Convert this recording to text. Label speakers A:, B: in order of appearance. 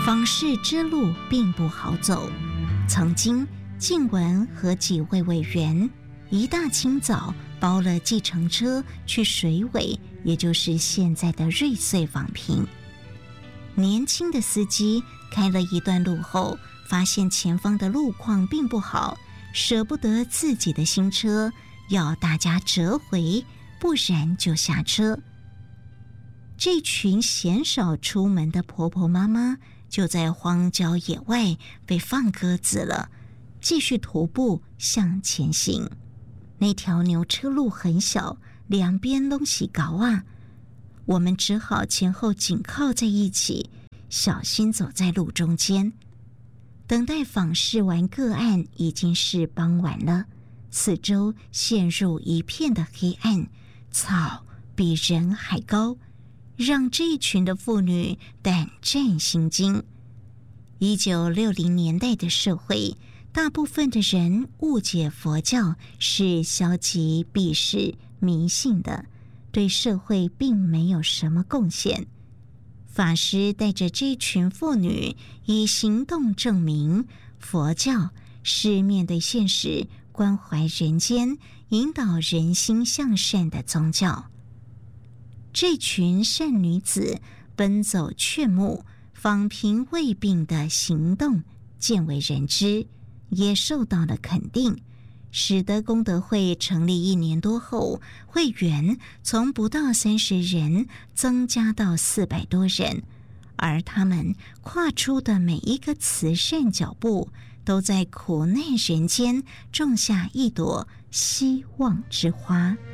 A: 访视之路并不好走。曾经静雯和几位委员一大清早包了计程车去水尾，也就是现在的瑞穗访评。年轻的司机开了一段路后，发现前方的路况并不好，舍不得自己的新车，要大家折回，不然就下车。这群鲜少出门的婆婆妈妈就在荒郊野外被放鸽子了，继续徒步向前行。那条牛车路很小，两边都是高啊，我们只好前后紧靠在一起，小心走在路中间。等待访视完个案，已经是傍晚了，四周陷入一片的黑暗，草比人还高，让这一群的妇女胆战心惊。1960年代的社会，大部分的人误解佛教是消极避世迷信的，对社会并没有什么贡献。法师带着这群妇女以行动证明，佛教是面对现实、关怀人间、引导人心向善的宗教。这群善女子奔走劝募、访贫慰病的行动见为人知，也受到了肯定，使得功德会成立1年多后，会员从不到30人增加到400多人，而他们跨出的每一个慈善脚步，都在苦难人间种下一朵希望之花。